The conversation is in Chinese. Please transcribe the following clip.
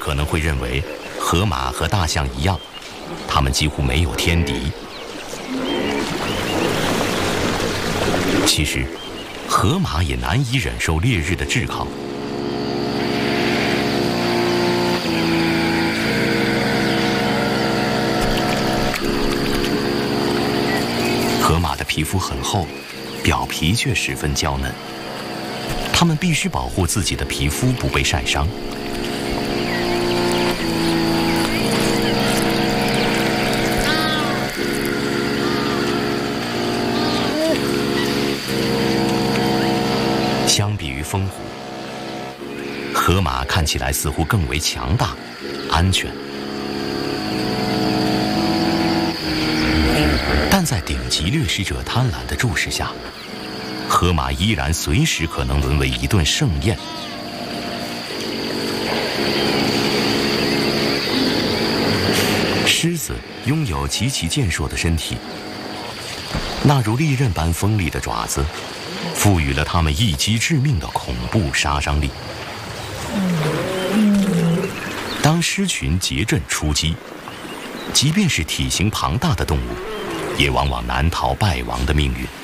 可能会认为，河马和大象一样，它们几乎没有天敌。其实，河马也难以忍受烈日的炙烤。河马的皮肤很厚，表皮却十分娇嫩。它们必须保护自己的皮肤不被晒伤。相比于风虎，河马看起来似乎更为强大、安全。但在顶级掠食者贪婪的注视下，河马依然随时可能沦为一顿盛宴。狮子拥有极其健硕的身体，那如利刃般锋利的爪子，赋予了它们一击致命的恐怖杀伤力。当狮群结阵出击，即便是体型庞大的动物，也往往难逃败亡的命运。